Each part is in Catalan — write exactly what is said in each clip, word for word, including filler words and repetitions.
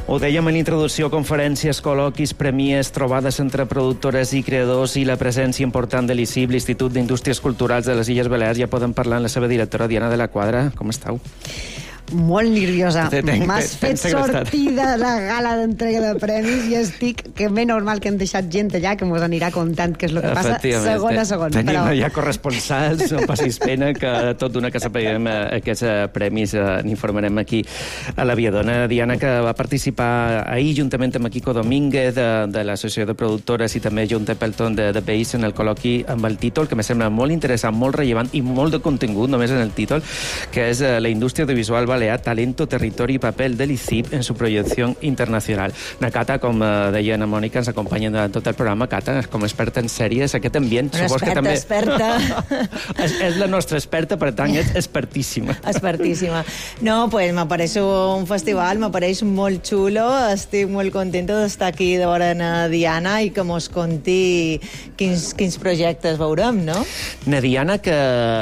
Ho dèiem en l'introducció, conferències, col·loquis, premies, trobades entre productores i creadors i la presència important de l'I C I B, l'Institut d'Indústries Culturals de les Illes Balears. Ja podem parlar amb la seva directora, Diana de la Quadra. Com esteu? Molt nerviosa. M'has M'has fet sortir de la gala d'entrega de premis i estic, que bé normal que hem deixat gent allà que mos anirà contant què és el que passa segon a segon. Tenim però... ja corresponsals, no passis pena, que tot d'una que sapiguem aquests premis eh, n'informarem aquí a l'Aviadona. Diana, que va participar ahir juntament amb Kiko Domínguez de, de l'Associació de Productores i també Junta Pelton de, de Base en el col·loqui amb el títol, que me sembla molt interessant, molt rellevant i molt de contingut només en el títol, que és eh, la indústria audiovisual balear, talento, territori i paper de l'I C I B en su proyección internacional. Na Cata, com deia Ana Mònica, ens acompanya durant tot el programa. Cata, com a experta en sèries, aquest ambient... Una experta, que també... experta. és, és la nostra experta, per tant, és expertíssima. Expertíssima. No, pues me parece un festival, me pareix molt xulo, estic molt contenta d'estar aquí de veure a Diana i que mos conti quins, quins projectes veurem, no? Na Diana, que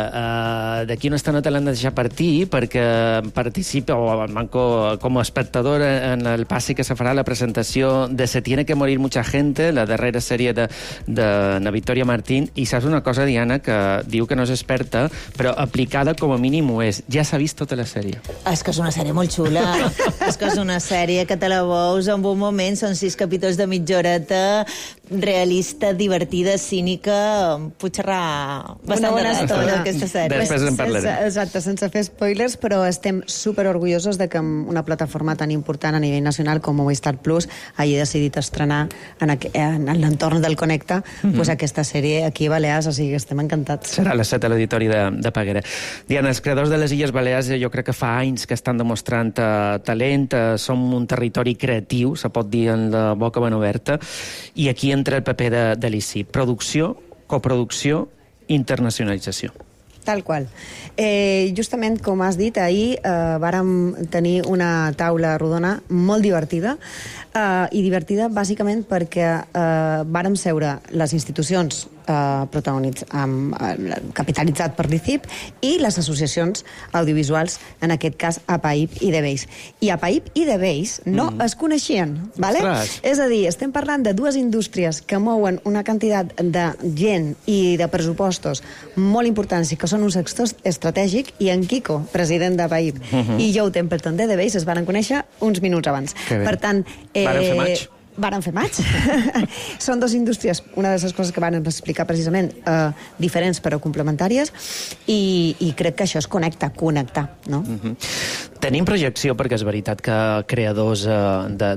uh, d'aquí una estoneta l'han de deixar partir, perquè participa o manco com a espectador en el passi que se farà la presentació de Se tiene que morir mucha gente, la darrera sèrie de, de na Victoria Martín, i saps una cosa, Diana, que diu que no és experta, però aplicada com a mínim ho és. Ja s'ha vist tota la sèrie. És que és una sèrie molt xula. És que és una sèrie que te la veus en un moment, són sis capítols de mitja horeta, realista, divertida, cínica, puc xerrar bastant de rato d'aquesta sèrie. Després en parlarem. Exacte, sense fer spoilers, però estem super orgullosos de que una plataforma tan important a nivell nacional com Movistar Plus hagi decidit estrenar en, en l'entorn del Connecta mm-hmm. pues aquesta sèrie aquí a Balears, o sigui que estem encantats. Serà a les set a l'auditori de, de Peguera. Diana, els creadors de les Illes Balears jo crec que fa anys que estan demostrant uh, talent, uh, som un territori creatiu, se pot dir en la boca ben oberta, i aquí entra el paper de, de l'I C I B. Producció, coproducció, internacionalització. Tal qual. Eh, justament, com has dit, ahir eh, vàrem tenir una taula rodona molt divertida, eh, i divertida bàsicament perquè eh, vàrem seure les institucions eh, protagonitzat, eh, capitalitzat per l'I C I B i les associacions audiovisuals, en aquest cas APAIP i The Base. I APAIP i The Base no mm. es coneixien, ¿vale? Ostres. És a dir, estem parlant de dues indústries que mouen una quantitat de gent i de pressupostos molt importants i que són un sector estratègic, i en Kiko, president de APAIP, mm-hmm. i Joe Templeton de The Base es van conèixer uns minuts abans. Per tant... Eh, varen fer maig. Varen fer maig. Són dues indústries, una de les coses que van explicar precisament, eh, diferents però complementàries, i, i crec que això es connecta, connectar, no? Mm-hmm. Tenim projecció, perquè és veritat que creadors eh, de,